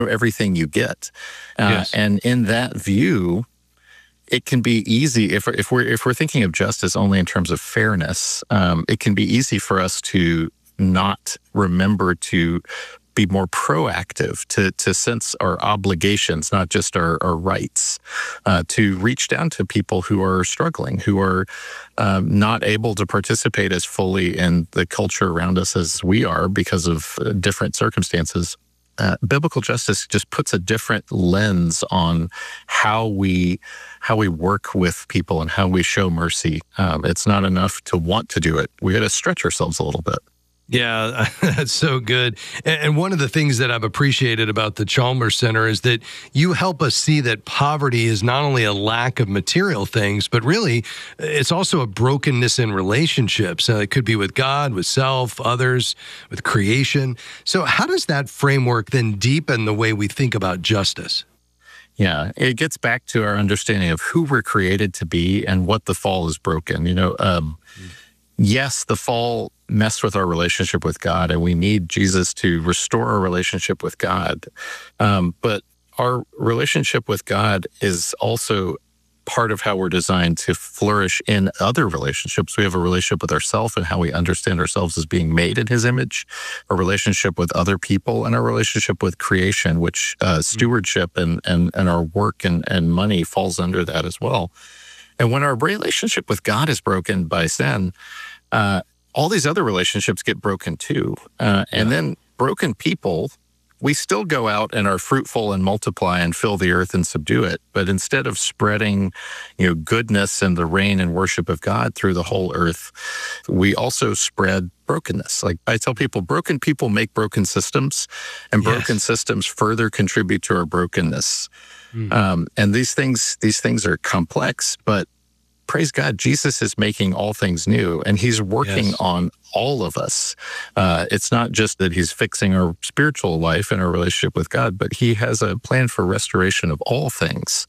everything you get. Yes. And in that view, it can be easy if we're thinking of justice only in terms of fairness. It can be easy for us to not remember to be more proactive, to sense our obligations, not just our rights, to reach down to people who are struggling, who are not able to participate as fully in the culture around us as we are because of different circumstances. Biblical justice just puts a different lens on how we work with people and how we show mercy. It's not enough to want to do it. We got to stretch ourselves a little bit. Yeah, that's so good. And one of the things that I've appreciated about the Chalmers Center is that you help us see that poverty is not only a lack of material things, but really it's also a brokenness in relationships. It could be with God, with self, others, with creation. So how does that framework then deepen the way we think about justice? Yeah, it gets back to our understanding of who we're created to be and what the fall has broken. Yes, the fall messed with our relationship with God, and we need Jesus to restore our relationship with God. But our relationship with God is also part of how we're designed to flourish in other relationships. We have a relationship with ourselves and how we understand ourselves as being made in His image, a relationship with other people, and a relationship with creation, which stewardship and our work and money falls under that as well. And when our relationship with God is broken by sin, all these other relationships get broken too. And then broken people, we still go out and are fruitful and multiply and fill the earth and subdue it. But instead of spreading, goodness and the reign and worship of God through the whole earth, we also spread brokenness. Like I tell people, broken people make broken systems, and broken systems further contribute to our brokenness. And these things are complex, but praise God, Jesus is making all things new, and He's working on all of us. It's not just that He's fixing our spiritual life and our relationship with God, but He has a plan for restoration of all things.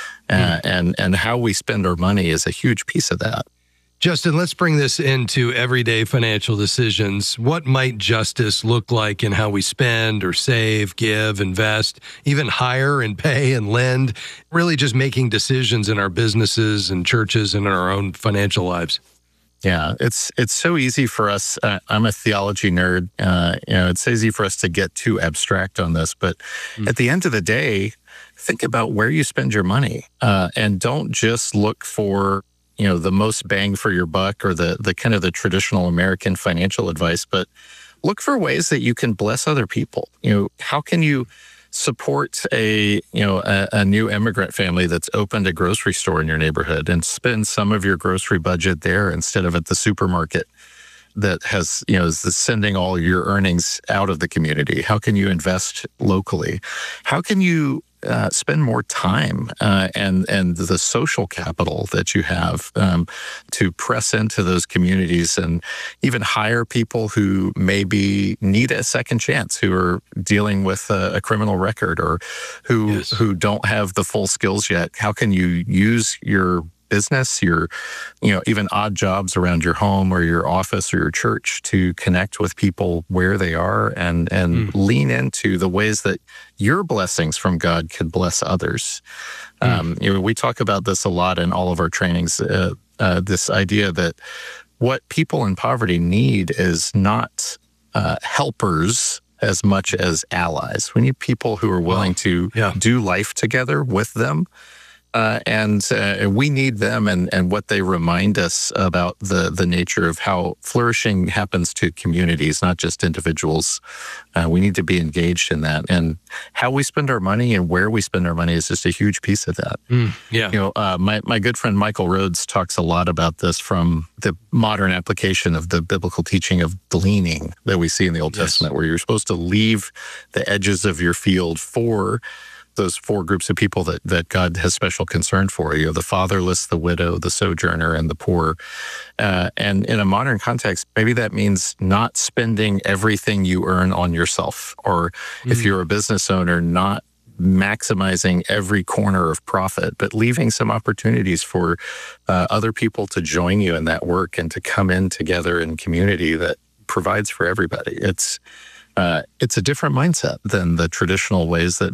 And how we spend our money is a huge piece of that. Justin, let's bring this into everyday financial decisions. What might justice look like in how we spend or save, give, invest, even hire and pay and lend? Really just making decisions in our businesses and churches and in our own financial lives. Yeah, it's so easy for us. I'm a theology nerd. It's easy for us to get too abstract on this. But at the end of the day, think about where you spend your money, and don't just look for the most bang for your buck or the kind of the traditional American financial advice, but look for ways that you can bless other people. How can you support a new immigrant family that's opened a grocery store in your neighborhood and spend some of your grocery budget there instead of at the supermarket that has, is sending all your earnings out of the community? How can you invest locally? How can you spend more time and the social capital that you have to press into those communities and even hire people who maybe need a second chance, who are dealing with a criminal record or who don't have the full skills yet? How can you use your business, your, even odd jobs around your home or your office or your church to connect with people where they are and lean into the ways that your blessings from God could bless others. We talk about this a lot in all of our trainings, this idea that what people in poverty need is not helpers as much as allies. We need people who are willing to do life together with them. And we need them and what they remind us about the nature of how flourishing happens to communities, not just individuals. We need to be engaged in that. And how we spend our money and where we spend our money is just a huge piece of that. My good friend Michael Rhodes talks a lot about this from the modern application of the biblical teaching of gleaning that we see in the Old Testament, where you're supposed to leave the edges of your field for those four groups of people that God has special concern for, the fatherless, the widow, the sojourner, and the poor. And in a modern context, maybe that means not spending everything you earn on yourself, or if you're a business owner, not maximizing every corner of profit, but leaving some opportunities for other people to join you in that work and to come in together in community that provides for everybody. it's a different mindset than the traditional ways that